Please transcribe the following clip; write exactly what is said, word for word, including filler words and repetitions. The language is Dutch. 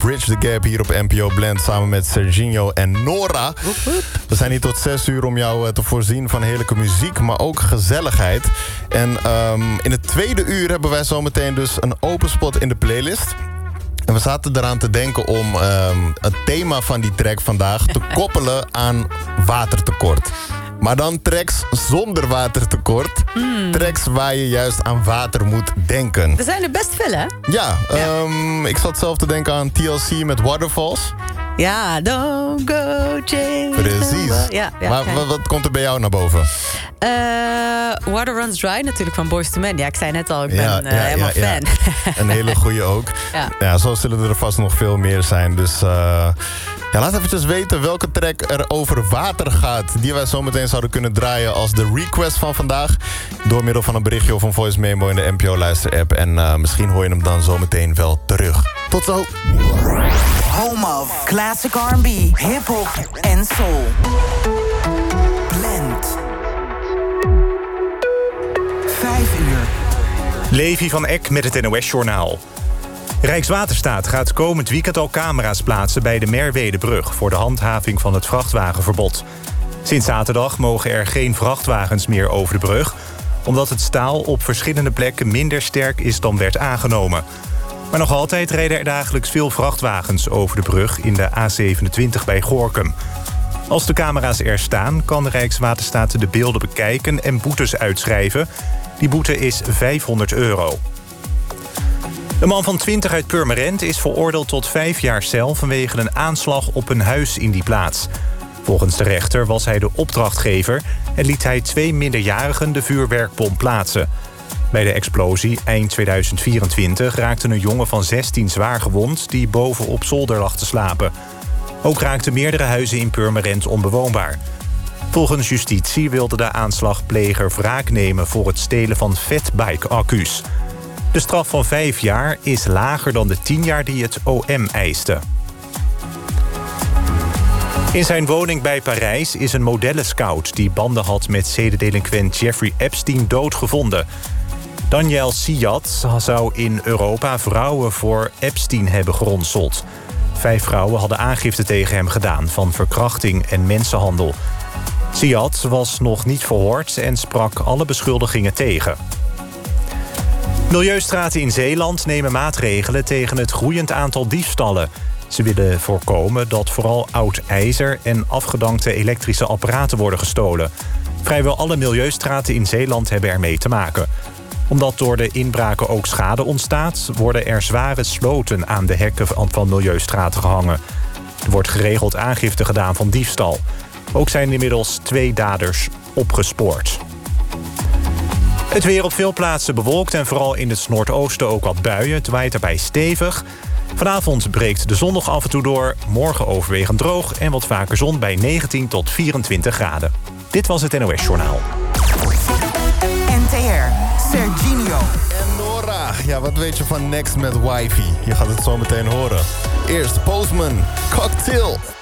Bridge the Gap hier op N P O Blend samen met Serginho en Nora. We zijn hier tot zes uur om jou te voorzien van heerlijke muziek, maar ook gezelligheid. En um, in het tweede uur hebben wij zometeen dus een open spot in de playlist. En we zaten eraan te denken om um, het thema van die track vandaag te koppelen aan watertekort. Maar dan tracks zonder watertekort. Mm. Tracks waar je juist aan water moet denken. Er zijn er best veel, hè? Ja, ja. Um, ik zat zelf te denken aan T L C met Waterfalls. Ja, don't go chase. Precies. Ja, ja, maar wat, wat komt er bij jou naar boven? Uh, Water Runs Dry natuurlijk van Boyz two Men. Ja, ik zei net al, ik ben ja, uh, ja, helemaal ja, fan. Ja. Een hele goeie ook. Ja. Ja, zo zullen er vast nog veel meer zijn. Dus uh, ja, laat eventjes weten welke track er over water gaat, die wij zo meteen zouden kunnen draaien als de request van vandaag. Door middel van een berichtje of een voice memo in de N P O Luister-app. En uh, misschien hoor je hem dan zo meteen wel terug. Tot zo. Home of classic R and B, hip-hop en soul. Blend. Vijf uur. Levi van Eck met het N O S-journaal. Rijkswaterstaat gaat komend weekend al camera's plaatsen bij de Merwedebrug voor de handhaving van het vrachtwagenverbod. Sinds zaterdag mogen er geen vrachtwagens meer over de brug, omdat het staal op verschillende plekken minder sterk is dan werd aangenomen. Maar nog altijd rijden er dagelijks veel vrachtwagens over de brug in de A zevenentwintig bij Gorinchem. Als de camera's er staan, kan de Rijkswaterstaat de beelden bekijken en boetes uitschrijven. Die boete is vijfhonderd euro. De man van twintig uit Purmerend is veroordeeld tot vijf jaar cel vanwege een aanslag op een huis in die plaats. Volgens de rechter was hij de opdrachtgever en liet hij twee minderjarigen de vuurwerkbom plaatsen. Bij de explosie eind tweeduizend vierentwintig raakte een jongen van zestien zwaar gewond die boven op zolder lag te slapen. Ook raakten meerdere huizen in Purmerend onbewoonbaar. Volgens justitie wilde de aanslagpleger wraak nemen voor het stelen van fatbike-accu's. De straf van vijf jaar is lager dan de tien jaar die het O M eiste. In zijn woning bij Parijs is een modellenscout die banden had met zedendelinquent Jeffrey Epstein doodgevonden. Daniel Siad zou in Europa vrouwen voor Epstein hebben geronseld. Vijf vrouwen hadden aangifte tegen hem gedaan van verkrachting en mensenhandel. Siad was nog niet verhoord en sprak alle beschuldigingen tegen. Milieustraten in Zeeland nemen maatregelen tegen het groeiend aantal diefstallen. Ze willen voorkomen dat vooral oud ijzer en afgedankte elektrische apparaten worden gestolen. Vrijwel alle milieustraten in Zeeland hebben ermee te maken. Omdat door de inbraken ook schade ontstaat, worden er zware sloten aan de hekken van milieustraten gehangen. Er wordt geregeld aangifte gedaan van diefstal. Ook zijn inmiddels twee daders opgespoord. Het weer op veel plaatsen bewolkt en vooral in het noordoosten ook wat buien. Het waait erbij stevig. Vanavond breekt de zon nog af en toe door. Morgen overwegend droog en wat vaker zon bij negentien tot vierentwintig graden. Dit was het N O S-journaal. N T R, Serginho. En Nora, ja, wat weet je van Next met Wifey? Je gaat het zo meteen horen. Eerst Postman, Cocktail.